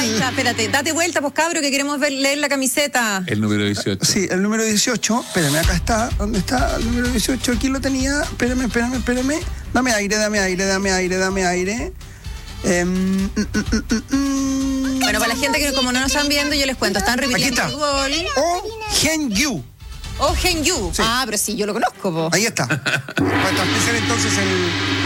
Ahí está, espérate, date vuelta, pues cabro, que queremos leer la camiseta. El número 18. Sí, el número 18. Espérame, acá está. ¿Dónde está el número 18? Aquí lo tenía. Espérame. Dame aire. Bueno, para la gente que como no nos están viendo, yo les cuento. Están repitiendo el gol. Oh Hen-yu. Oh Hen-yu. Sí. Ah, pero sí, yo lo conozco, po. Ahí está. Va a ser entonces el